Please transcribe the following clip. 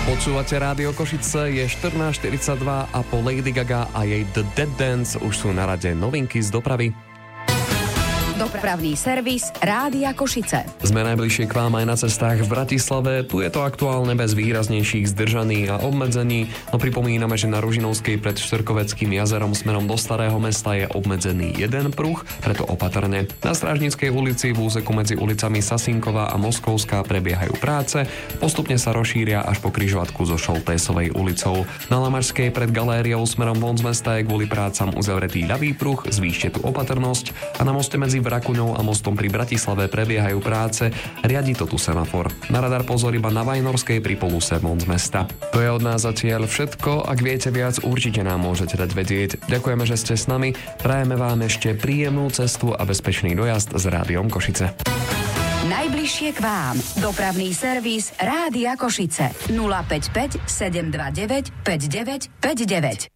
Počúvate Rádio Košice, je 14:42 a po Lady Gaga a jej The Dead Dance už sú na rade novinky z dopravy. Dopravný servis Rádia Košice. Sme najbližšie k vám aj na cestách v Bratislave. Tu je to aktuálne bez výraznejších zdržaní a obmedzení. No pripomíname, že na Ružinovskej pred Štvrkoveckým jazerom smerom do Starého Mesta je obmedzený jeden pruh, preto opatrne. Na Strážnickej ulici v úseku medzi ulicami Sasinková a Moskovská prebiehajú práce. Postupne sa rozšíria až po križovatku so Šoltésovej ulicou. Na Lamašskej pred galériou smerom von z mesta je kvôli prácam uzavretý ľavý pruh, zvýšte tu opatrnosť a na moste medzi Vrakuňou a mostom pri Bratislave prebiehajú práce, riadi to tu semafor. Na radar pozor iba na Vajnorskej pri poluse von z mesta. To je od nás zatiaľ všetko, ak viete viac, určite nám môžete dať vedieť. Ďakujeme, že ste s nami, prajeme vám ešte príjemnú cestu a bezpečný dojazd s Rádiom Košice. Najbližšie k vám. Dopravný servis Rádia Košice 055 729 5959.